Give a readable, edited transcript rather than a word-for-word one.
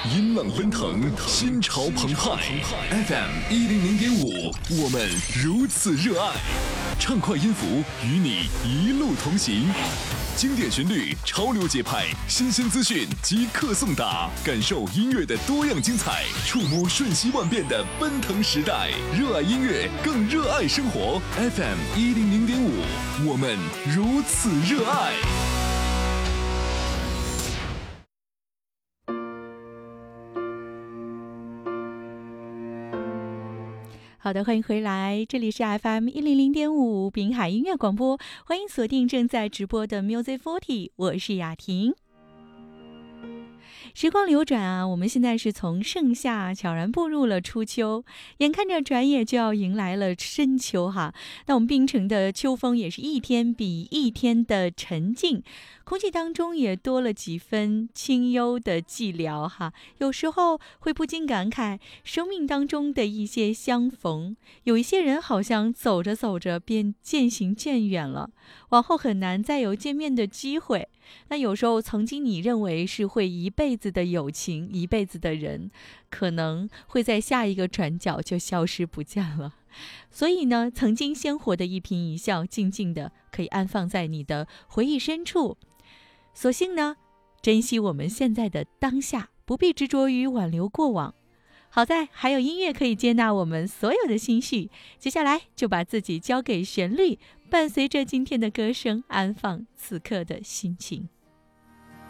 音浪奔腾，心潮澎湃。FM100.5，我们如此热爱。畅快音符与你一路同行，经典旋律，潮流节拍，新鲜资讯即刻送达，感受音乐的多样精彩，触摸瞬息万变的奔腾时代。热爱音乐，更热爱生活。FM100.5，我们如此热爱。 好的，欢迎回来，这里是 FM100.5 滨海音乐广播，欢迎锁定正在直播的 Music 40，我是雅婷。时光流转啊，我们现在是从盛夏悄然步入了初秋，眼看着转眼就要迎来了深秋哈。那我们槟城的秋风也是一天比一天的沉静，空气当中也多了几分清幽的寂寥哈。有时候会不禁感慨生命当中的一些相逢，有一些人好像走着走着便渐行渐远了，往后很难再有见面的机会。那有时候曾经你认为是会一辈子的友情，一辈子的人，可能会在下一个转角就消失不见了。所以呢，曾经鲜活的一颦一笑，静静的可以安放在你的回忆深处。所幸呢，珍惜我们现在的当下，不必执着于挽留过往。好在还有音乐可以接纳我们所有的心绪，接下来就把自己交给旋律，伴随着今天的歌声，安放此刻的心情。